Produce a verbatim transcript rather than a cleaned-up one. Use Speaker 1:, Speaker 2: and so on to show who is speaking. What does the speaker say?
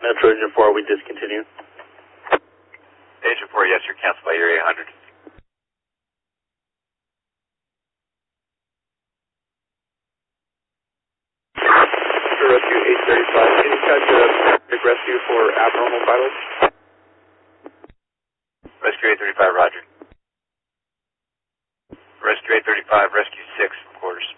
Speaker 1: Metro Engine four, we discontinue.
Speaker 2: Agent four, yes, you're canceled by Erie eight hundred.
Speaker 3: Rescue eight thirty-five, can you catch a big rescue for abnormal vitals?
Speaker 2: Rescue eight thirty-five, roger. Rescue eight thirty-five, rescue six, quarters.